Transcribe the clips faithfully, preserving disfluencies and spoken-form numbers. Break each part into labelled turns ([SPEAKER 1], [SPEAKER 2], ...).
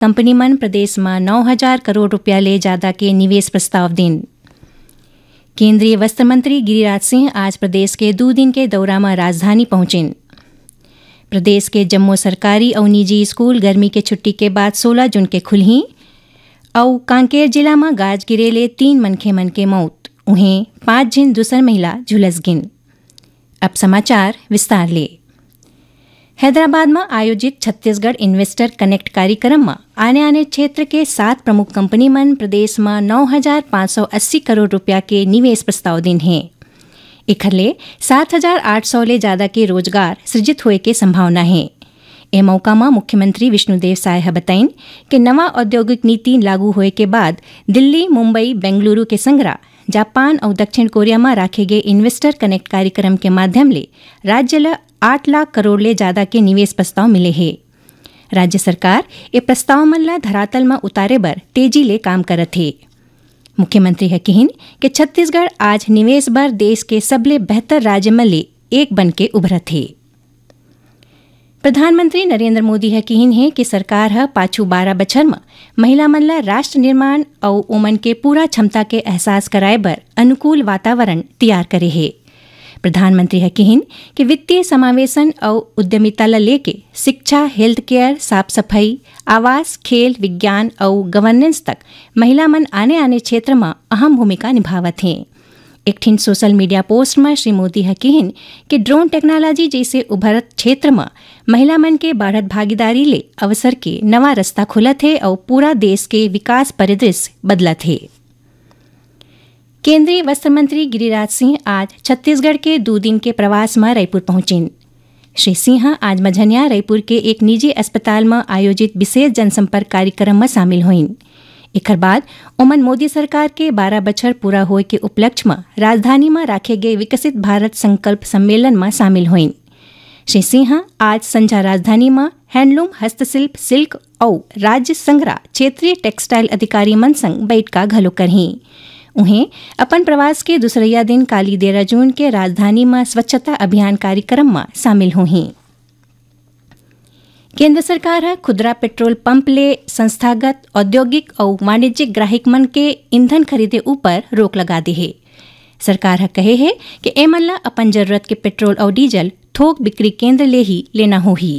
[SPEAKER 1] Company मन प्रदेश में नौ हजार करोड़ रुपया ले ज्यादा के निवेश प्रस्ताव दिन। केंद्रीय वस्त्र मंत्री गिरिराज सिंह आज प्रदेश के दो दिन के दौरा में राजधानी पहुंचिन। प्रदेश के जम्मू सरकारी और निजी स्कूल गर्मी के छुट्टी के बाद सोलह जून के खुलही। और कांकेर जिला में गाज गिरेले तीन मनखे मन के मौत, उन्हें पांच जिन दूसर महिला झुलस गिन। अब समाचार विस्तार ले। हैदराबाद में आयोजित छत्तीसगढ़ इन्वेस्टर कनेक्ट कार्यक्रम में आने आने क्षेत्र के सात प्रमुख कंपनी मन प्रदेश में नौ हजार पाँच सौ अस्सी करोड़ रुपया के निवेश प्रस्ताव दिन हैं। इखरले सात हजार आठ सौ ले ज्यादा के रोजगार सृजित होए के संभावना है। ए मौका में मुख्यमंत्री विष्णुदेव साय बताइन कि नवा औद्योगिक नीति लागू होए के बाद दिल्ली, मुंबई, बेंगलुरु के संगरा जापान और दक्षिण कोरिया में राखे गए इन्वेस्टर कनेक्ट कार्यक्रम के माध्यम ले राज्य ल आठ लाख करोड़ ले ज्यादा के निवेश प्रस्ताव मिले हैं। राज्य सरकार ये प्रस्ताव मन ला धरातल में उतारे बर तेजी ले काम करत है। मुख्यमंत्री है कहिन कि छत्तीसगढ़ आज निवेश बर देश के सबले बेहतर राज्य में ले एक बन के उभरत है। प्रधानमंत्री नरेंद्र मोदी है कहिन है कि सरकार है पाछू बारह बछर में महिला मन ला राष्ट्र निर्माण और ओमन के पूरा क्षमता के एहसास कराए बर अनुकूल वातावरण तैयार करे है। प्रधानमंत्री है कहिन कि वित्तीय समावेशन और उद्यमिता ला लेके शिक्षा, हेल्थ केयर, साफ सफाई, आवास, खेल, विज्ञान और गवर्नेंस तक महिला मन आने आने क्षेत्र में अहम भूमिका निभावत हैं। एक ठिन सोशल मीडिया पोस्ट में श्री मोदी है कहिन कि ड्रोन टेक्नोलॉजी जैसे उभरत क्षेत्र में महिला मन के बढ़त भागीदारी ले अवसर के नवा रास्ता खुलत है और पूरा देश के विकास परिदृश्य बदलत है। केंद्रीय वस्त्र मंत्री गिरिराज सिंह आज छत्तीसगढ़ के दो दिन के प्रवास में रायपुर पहुंचिन। श्री सिंह आज मझनिया रायपुर के एक निजी अस्पताल में आयोजित विशेष जनसंपर्क कार्यक्रम में शामिल हुईन। एकर बाद ओमन मोदी सरकार के बारह बछर पूरा होए के उपलक्ष्य में राजधानी में राखे गए विकसित भारत संकल्प सम्मेलन में शामिल हुईन। श्री सिंह आज संझा राजधानी में हैंडलूम, हस्तशिल्प, सिल्क और राज्य संग्रह क्षेत्रीय टेक्सटाइल अधिकारी मन संग बैठका घलो करही। उन्हें अपन प्रवास के दूसरैया दिन काली देहरादून के राजधानी में स्वच्छता अभियान कार्यक्रम में शामिल हुई। केंद्र सरकार है खुदरा पेट्रोल पंप ले संस्थागत, औद्योगिक और वाणिज्यिक ग्राहक मन के ईंधन खरीदे ऊपर रोक लगा दी है। सरकार है कहे है कि एमन ला अपन जरूरत के पेट्रोल और डीजल थोक बिक्री केंद्र ले ही लेना होही।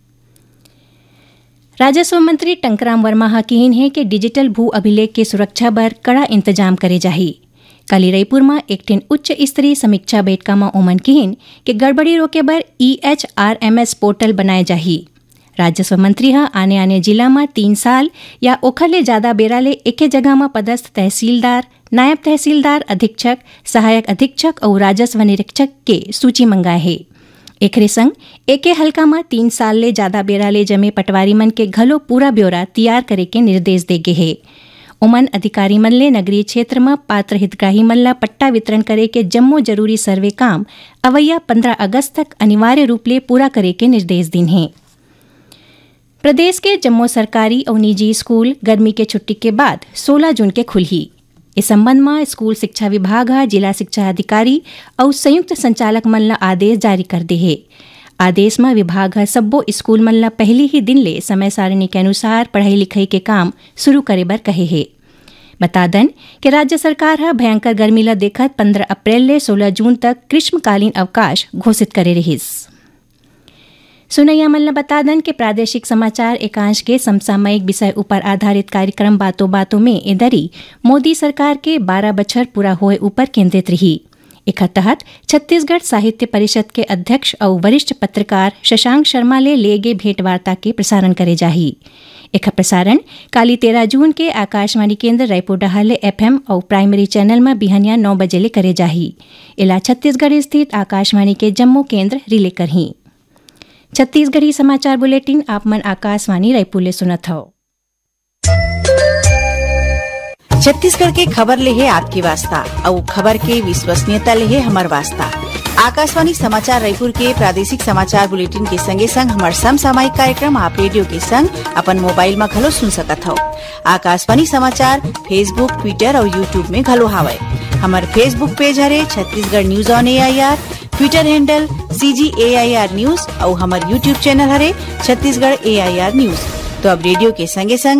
[SPEAKER 1] राजस्व मंत्री टंकराम वर्मा हकीन है कि डिजिटल भू अभिलेख के सुरक्षा बर कड़ा इंतजाम करे जाही। कल रायपुर में एक टीन उच्च स्तरीय समीक्षा बैठका में ओमन कहिन कि गड़बड़ी रोके बर E H R M S portal बनाए जाही। राजस्व मंत्री हा आने आने जिला में तीन साल या ओखर ले ज्यादा बेरा ले एके जगह में पदस्थ तहसीलदार, नायब तहसीलदार, अधीक्षक, सहायक अधीक्षक और राजस्व निरीक्षक के सूची मंगाए है। एकरे संग एके हल्का में तीन साल ले ज्यादा बेरा ले जमे पटवारी मन के घलो पूरा ब्यौरा तैयार करे के निर्देश दे गे है। ओमन अधिकारी मन ले नगरीय क्षेत्र में पात्र हितग्राही मन ला पट्टा वितरण करे के जम्मो जरूरी सर्वे काम अवैया पंद्रह अगस्त तक अनिवार्य रूप ले पूरा करे के निर्देश दिन है। प्रदेश के जम्मू सरकारी और निजी स्कूल गर्मी के छुट्टी के बाद सोलह जून के खुलही। इस संबंध में स्कूल शिक्षा विभाग जिला शिक्षा अधिकारी और संयुक्त संचालक मन ला आदेश जारी कर दे है। आदेश में विभाग सब्बो स्कूल मन ला पहले ही दिन ले समय सारणी के अनुसार पढ़ाई लिखाई के काम शुरू करे बर कहे है। बता दन कि राज्य सरकार है भयंकर गर्मी ला देखत पंद्रह अप्रैल ले सोलह जून तक ग्रीष्मकालीन अवकाश घोषित करे रहिस। सुनैया मन ला बता दन के प्रादेशिक समाचार एकांश के समसामयिक विषय ऊपर आधारित कार्यक्रम बातों बातों में इधरी मोदी सरकार के बारह बछर पूरा होए ऊपर केंद्रित रही। एक तहत छत्तीसगढ़ साहित्य परिषद के अध्यक्ष और वरिष्ठ पत्रकार शशांक शर्मा ले ले गे भेंट वार्ता के प्रसारण करे जाही। एक प्रसारण काली तेरह जून के आकाशवाणी केंद्र रायपुर डहाले एफएम और प्राइमरी चैनल में बिहनिया नौ बजे ले करे जाही। इला छत्तीसगढ़ स्थित आकाशवाणी के जम्मू केंद्र रिले करही। छत्तीसगढ़ी समाचार बुलेटिन आप मन आकाशवाणी रायपुर ले सुनत हो।
[SPEAKER 2] छत्तीसगढ़ के खबर ले है आपकी वास्ता और खबर के विश्वसनीयता ले है हमार वास्ता। आकाशवाणी समाचार रायपुर के प्रादेशिक समाचार बुलेटिन के संगे संग हमार समसामयिक कार्यक्रम आप रेडियो के संग अपन मोबाइल में घलो सुन सकत हो। आकाशवाणी समाचार फेसबुक, ट्विटर और यूट्यूब में घलो हावय। हमार फेसबुक पेज हरे Chhattisgarh news on A I R, Twitter handle सी जी ए आई आर न्यूज और हमार यूट्यूब चैनल हरे छत्तीसगढ़ ए आई आर न्यूज। तो अब रेडियो के संगे संग